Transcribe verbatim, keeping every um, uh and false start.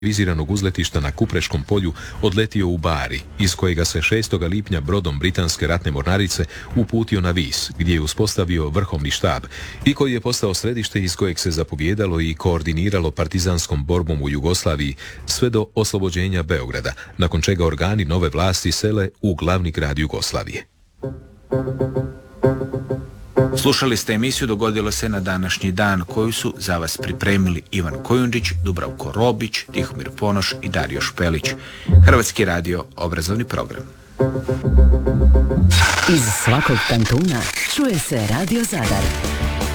improviziranog uzletišta na Kupreškom polju odletio u Bari, iz kojega se šestog lipnja brodom britanske ratne mornarice uputio na Vis, gdje je uspostavio vrhovni štab i koji je postao središte iz kojeg se zapovjedalo i koordiniralo partizanskom borbom u Jugoslaviji sve do oslobođenja Beograda, nakon čega organi nove vlasti sele u glavni grad Jugoslavije. Slušali ste emisiju Dogodilo se na današnji dan, koju su za vas pripremili Ivan Kojundžić, Dubravko Robić, Tihomir Ponoš i Dario Špelić. Hrvatski radio, obrazovni program. Iz svakog kantuna čuje se Radio Zadar.